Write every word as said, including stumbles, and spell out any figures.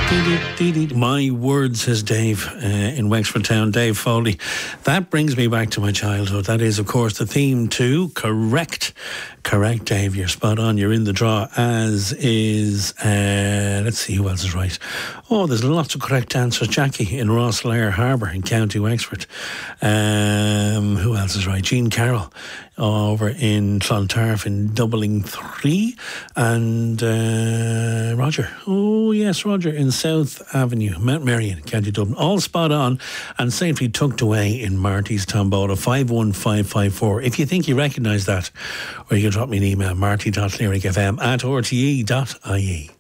My word, says Dave uh, in Wexford Town, Dave Foley. That brings me back to my childhood. That is, of course, the theme too. Correct. Correct, Dave. You're spot on. You're in the draw, as is, uh, let's see who else is right. Oh, there's lots of correct answers. Jackie in Rosslare Harbour in County Wexford. Um, who else is right? Jean Carroll over in Clontarf in Doubling Three. And uh, Roger. Oh, yes, Roger in South Avenue, Mount Marion, County Dublin. All spot on and safely tucked away in Marty's Tombola. five one five five four. If you think you recognise that, or you can drop me an email, marty dot lyricfm at r t e dot i e.